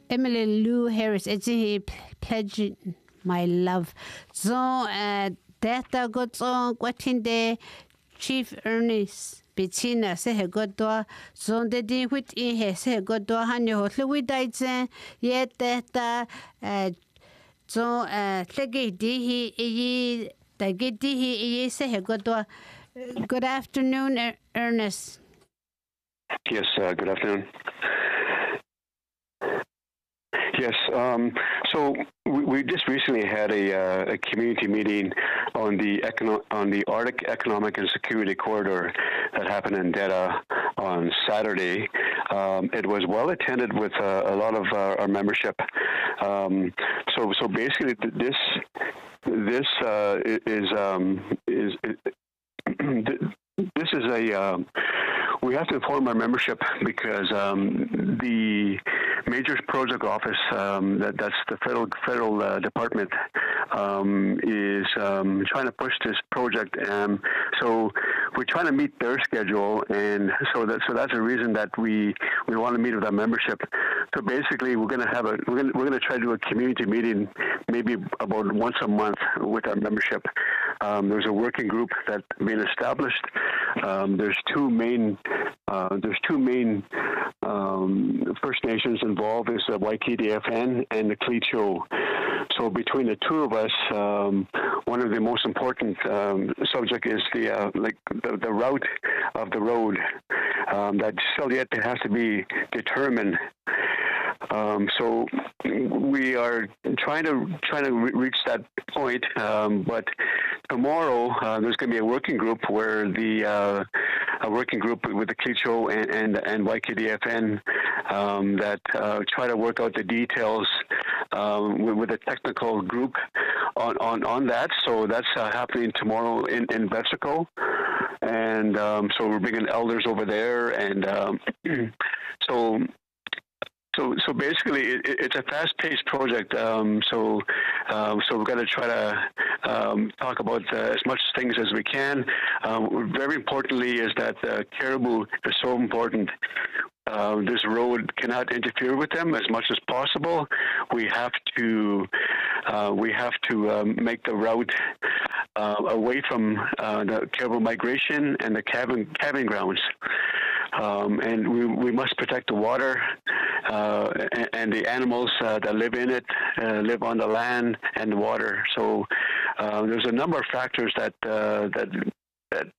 Emily Lou Harris, he pledged my love. So, data got on Quatinde, Chief Ernest. Bettina se he godwa zon de din wit in he se godwa han yo hlwi dai chen ye ta zo tlege di hi yi ta ge di hi yi se he godwa. Good afternoon, Ernest. Yes, good afternoon. Yes, so we just recently had a community meeting on the Arctic Economic and Security Corridor that happened in Deta on Saturday. It was well attended with a lot of our membership. So basically, this is a we have to inform our membership because the Major Project Office, that's the federal department, is trying to push this project. So we're trying to meet their schedule, and so that's a reason that we want to meet with our membership. So basically, we're going to try to do a community meeting, maybe about once a month with our membership. There's a working group that's been established. There's two main First Nations involved. Is the YKDFN and the Clecho. So between the two of us, one of the most important subject is the route of the road that still yet has to be determined. So we are trying to reach that point, but tomorrow there's going to be a working group where a working group with the Clecho and YKDFN that try to work out the details with a technical group on that. So that's happening tomorrow in Mexico, and so we're bringing elders over there, and So basically, it's a fast-paced project. So we've got to try to talk about as much things as we can. Very importantly, is that caribou is so important. This road cannot interfere with them as much as possible. We have to make the route away from the caribou migration and the calving grounds. And we must protect the water and the animals that live in it, live on the land and the water. So there's a number of factors that